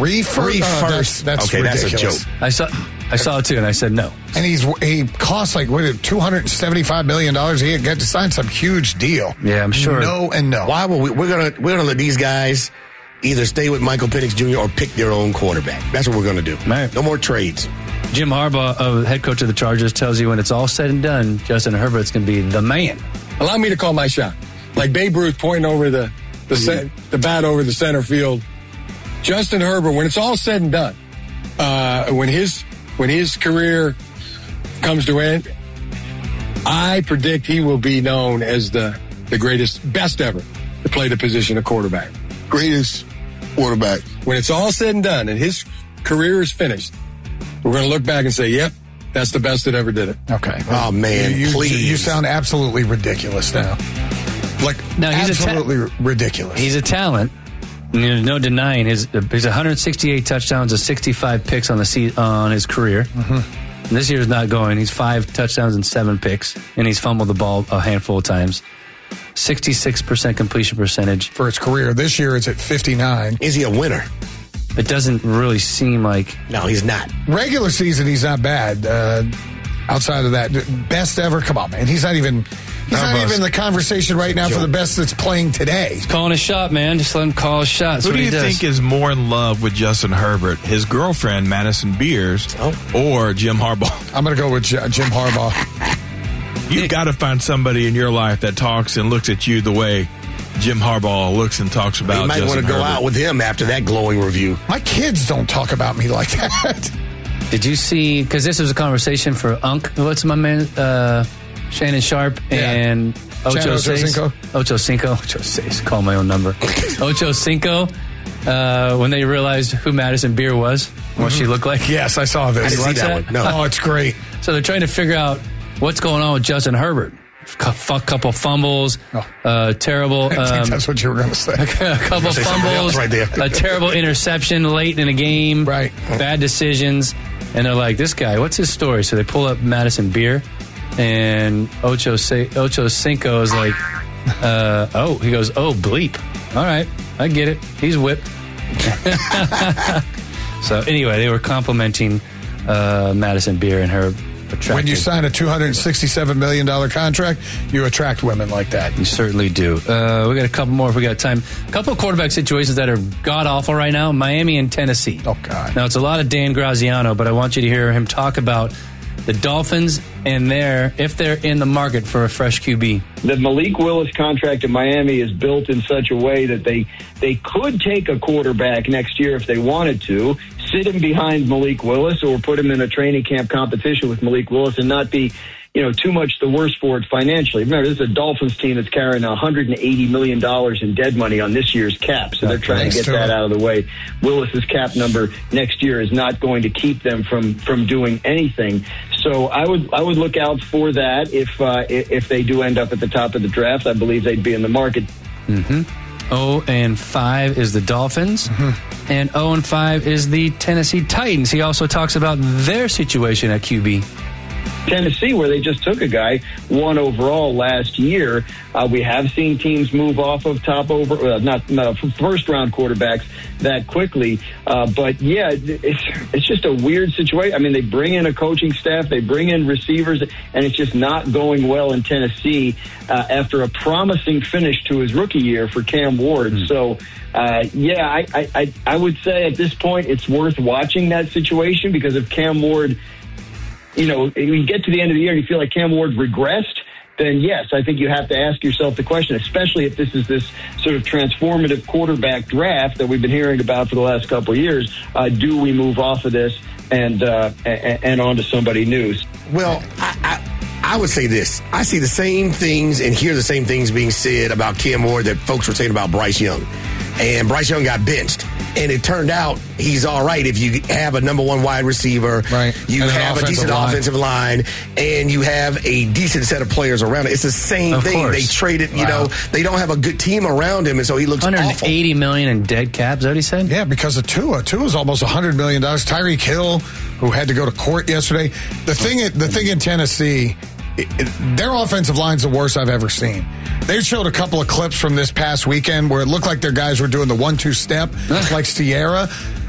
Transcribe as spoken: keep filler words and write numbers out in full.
three first. Three Oh, first. That's, that's okay, ridiculous. that's a joke. I saw, I saw it too, and I said no. And he's he costs like what two hundred seventy-five million dollars. He got to sign some huge deal. Yeah, I'm sure. No and no. Why will we? We're gonna we're gonna let these guys either stay with Michael Penix Junior or pick their own quarterback. That's what we're gonna do. Right. No more trades. Jim Harbaugh, uh, head coach of the Chargers, tells you when it's all said and done, Justin Herbert's going to be the man. Allow me to call my shot. Like Babe Ruth pointing over the the, mm-hmm. ce- the bat over the center field. Justin Herbert, when it's all said and done, uh, when his when his career comes to end, I predict he will be known as the, the greatest, best ever to play the position of quarterback. Greatest quarterback. When it's all said and done and his career is finished, we're going to look back and say, yep, that's the best that ever did it. Okay. Oh, man, you, you, please. You sound absolutely ridiculous now. Like, no, he's absolutely a ta- ridiculous. He's a talent. There's no denying his. He's one hundred sixty-eight touchdowns and sixty-five picks on the se- on his career. Mm-hmm. This year's not going. He's five touchdowns and seven picks, and he's fumbled the ball a handful of times. sixty-six percent completion percentage. For his career. This year it's at fifty-nine. Is he a winner? It doesn't really seem like... No, he's not. Regular season, he's not bad. Uh, outside of that, best ever? Come on, man. He's not even... He's not even in the conversation right now for the best that's playing today. He's calling his shot, man. Just let him call his shot. That's Who what do he you does. think is more in love with Justin Herbert? His girlfriend, Madison Beers, oh. or Jim Harbaugh? I'm going to go with J- Jim Harbaugh. You've got to find somebody in your life that talks and looks at you the way Jim Harbaugh looks and talks about You might Justin want to go Herbert. out with him after that glowing review. My kids don't talk about me like that. Did you see, because this was a conversation for Unk, what's my man, uh, Shannon Sharp Yeah. and Ocho Cinco. Ocho Cinco. Ocho Seis. Call my own number. Ocho Cinco. Uh, when they realized who Madison Beer was, what Mm-hmm. she looked like. Yes, I saw this. I didn't see that that? one. No. Oh, it's great. So they're trying to figure out what's going on with Justin Herbert. A couple fumbles, Oh. uh, terrible. I think Um, that's what you were going to say. a couple Say something else fumbles, right there. a terrible interception late in a game, Right. bad decisions, and they're like, this guy, what's his story? So they pull up Madison Beer, and Ocho, Se- Ocho Cinco is like, uh, oh, he goes, oh, bleep. All right, I get it. He's whipped. So anyway, they were complimenting uh, Madison Beer and her attractive. When you sign a two hundred sixty-seven million dollars contract, you attract women like that. You certainly do. Uh, we got a couple more if we got time. A couple of quarterback situations that are god-awful right now. Miami and Tennessee. Oh, God. Now, it's a lot of Dan Graziano, but I want you to hear him talk about the Dolphins and their, if they're in the market for a fresh Q B. The Malik Willis contract in Miami is built in such a way that they they could take a quarterback next year if they wanted to, sit him behind Malik Willis or put him in a training camp competition with Malik Willis and not be, you know, too much the worse for it financially. Remember, this is a Dolphins team that's carrying one hundred eighty million dollars in dead money on this year's cap, so they're trying to get that out of the way. Willis's cap number next year is not going to keep them from, from doing anything. So I would I would look out for that if uh, if they do end up at the top of the draft. I believe they'd be in the market. Mm-hmm. oh and five is the Dolphins, mm-hmm. and oh and five is the Tennessee Titans. He also talks about their situation at Q B. Tennessee, where they just took a guy one overall last year. Uh, we have seen teams move off of top over, uh, not, not first round quarterbacks that quickly. Uh, but yeah, it's it's just a weird situation. I mean, they bring in a coaching staff, they bring in receivers, and it's just not going well in Tennessee uh, after a promising finish to his rookie year for Cam Ward. Mm. So. Uh, yeah, I, I, I would say at this point it's worth watching that situation because if Cam Ward, you know, you get to the end of the year and you feel like Cam Ward regressed, then yes, I think you have to ask yourself the question, especially if this is this sort of transformative quarterback draft that we've been hearing about for the last couple of years. Uh, do we move off of this and uh, and, and on to somebody new? Well, I, I, I would say this. I see the same things and hear the same things being said about Cam Ward that folks were saying about Bryce Young. And Bryce Young got benched. And it turned out he's all right if you have a number one wide receiver, right. you and have a decent line. offensive line, and you have a decent set of players around it. It's the same of thing. Course. They traded, you wow. know, they don't have a good team around him, and so he looks one hundred eighty awful. million in dead cap, is that what he said? Yeah, because of Tua. Tua's almost one hundred million dollars. Tyreek Hill, who had to go to court yesterday. The thing, the thing in Tennessee, it, it, their offensive line's the worst I've ever seen. They showed a couple of clips from this past weekend where it looked like their guys were doing the one two step, like Sierra.